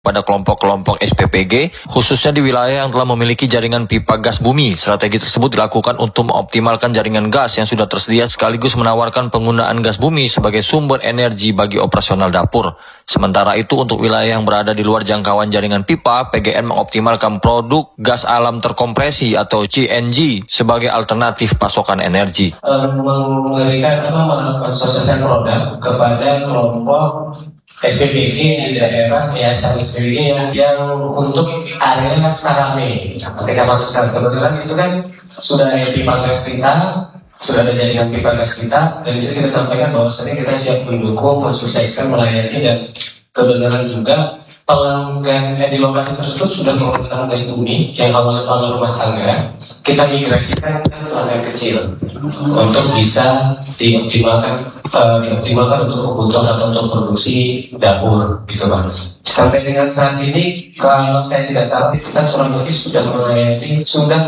pada kelompok-kelompok SPPG, khususnya di wilayah yang telah memiliki jaringan pipa gas bumi. Strategi tersebut dilakukan untuk mengoptimalkan jaringan gas yang sudah tersedia sekaligus menawarkan penggunaan gas bumi sebagai sumber energi bagi operasional dapur. Sementara itu untuk wilayah yang berada di luar jangkauan jaringan pipa, PGN mengoptimalkan produk gas alam terkompresi atau CNG sebagai alternatif pasokan energi. Melakukan sosialisasi produk kepada kelompok SPPG di daerah yayasan SPPG yang untuk area Sekarame, kecamatan Sekarame. Kebetulan itu kan sudah ada pipa gas kita, sudah ada jaringan pipa gas kita, dan bisa kita sampaikan bahwasannya kita siap mendukung, mensukseskan, melayani, dan kebenaran juga pelanggan di lokasi tersebut sudah menggunakan gas bumi yang awalnya pelanggan rumah tangga. Kita migrasikan ke pelanggan kecil untuk bisa dioptimalkan untuk kebutuhan atau untuk produksi dapur gitu Pak. Sampai dengan saat ini kalau saya tidak salah kita kurang lebih sudah melayani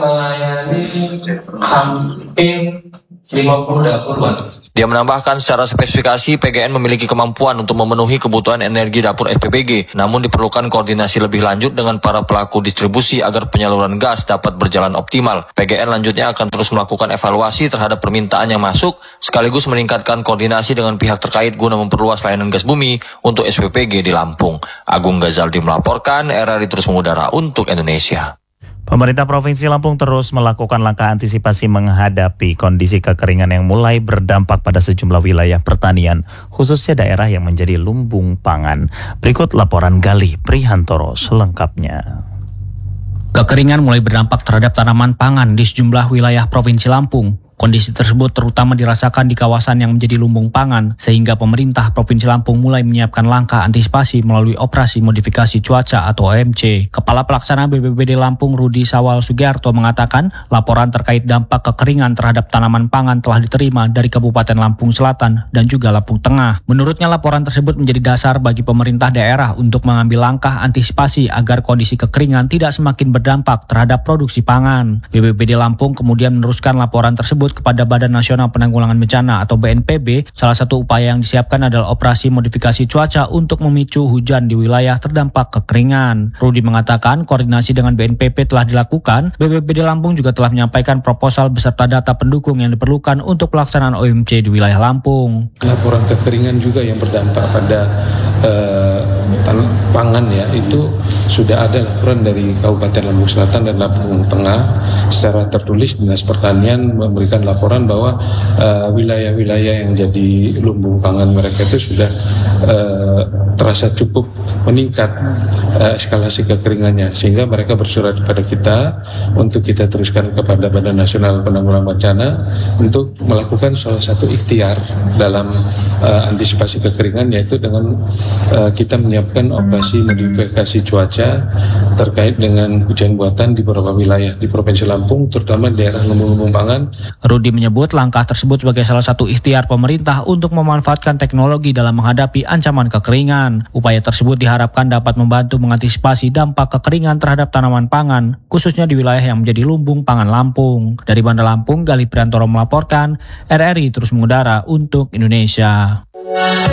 hampir 50 dapur Pak. Dia menambahkan secara spesifikasi PGN memiliki kemampuan untuk memenuhi kebutuhan energi dapur SPPG, namun diperlukan koordinasi lebih lanjut dengan para pelaku distribusi agar penyaluran gas dapat berjalan optimal. PGN lanjutnya akan terus melakukan evaluasi terhadap permintaan yang masuk, sekaligus meningkatkan koordinasi dengan pihak terkait guna memperluas layanan gas bumi untuk SPPG di Lampung. Agung Ghazaldi melaporkan, RRI terus mengudara untuk Indonesia. Pemerintah Provinsi Lampung terus melakukan langkah antisipasi menghadapi kondisi kekeringan yang mulai berdampak pada sejumlah wilayah pertanian, khususnya daerah yang menjadi lumbung pangan. Berikut laporan Galih Prihantoro selengkapnya. Kekeringan mulai berdampak terhadap tanaman pangan di sejumlah wilayah Provinsi Lampung. Kondisi tersebut terutama dirasakan di kawasan yang menjadi lumbung pangan, sehingga pemerintah Provinsi Lampung mulai menyiapkan langkah antisipasi melalui operasi modifikasi cuaca atau OMC. Kepala Pelaksana BPBD Lampung Rudi Sawal Sugiarto mengatakan laporan terkait dampak kekeringan terhadap tanaman pangan telah diterima dari Kabupaten Lampung Selatan dan juga Lampung Tengah. Menurutnya laporan tersebut menjadi dasar bagi pemerintah daerah untuk mengambil langkah antisipasi agar kondisi kekeringan tidak semakin berdampak terhadap produksi pangan. BPBD Lampung kemudian meneruskan laporan tersebut kepada Badan Nasional Penanggulangan Bencana atau BNPB. Salah satu upaya yang disiapkan adalah operasi modifikasi cuaca untuk memicu hujan di wilayah terdampak kekeringan. Rudi mengatakan koordinasi dengan BNPB telah dilakukan. BPBD Lampung juga telah menyampaikan proposal beserta data pendukung yang diperlukan untuk pelaksanaan OMC di wilayah Lampung. Laporan kekeringan juga yang berdampak pada pangan ya, itu sudah ada laporan dari Kabupaten Lampung Selatan dan Lampung Tengah secara tertulis. Dinas Pertanian memberikan laporan bahwa wilayah-wilayah yang jadi lumbung pangan mereka itu sudah terasa cukup meningkat eskalasi kekeringannya, sehingga mereka bersurat kepada kita untuk kita teruskan kepada Badan Nasional Penanggulangan Bencana untuk melakukan salah satu ikhtiar dalam antisipasi kekeringan, yaitu dengan kita menyiapkan operasi modifikasi cuaca terkait dengan hujan buatan di beberapa wilayah di Provinsi Lampung, terutama di daerah lumbung-lumbung pangan. Rudi menyebut langkah tersebut sebagai salah satu ikhtiar pemerintah untuk memanfaatkan teknologi dalam menghadapi ancaman kekeringan. Upaya tersebut diharapkan dapat membantu mengantisipasi dampak kekeringan terhadap tanaman pangan, khususnya di wilayah yang menjadi lumbung pangan Lampung. Dari Bandar Lampung, Galih Prihantoro melaporkan, RRI terus mengudara untuk Indonesia.